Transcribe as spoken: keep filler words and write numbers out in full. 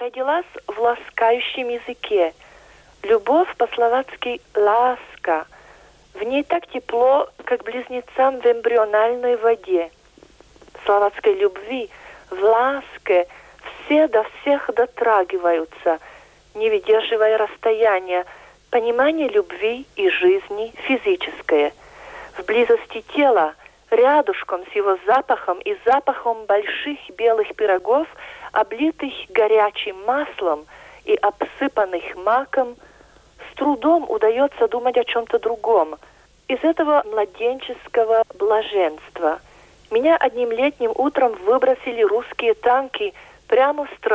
родилась в ласкающем языке. Любовь по-словацки «ласка». В ней так тепло, как близнецам в эмбриональной воде. В словацкой любви, в ласке все до всех дотрагиваются, не выдерживая расстояния, понимание любви и жизни физическое. В близости тела, рядышком с его запахом и запахом больших белых пирогов, облитых горячим маслом и обсыпанных маком, с трудом удается думать о чем-то другом. Из этого младенческого блаженства меня одним летним утром выбросили русские танки прямо в страну.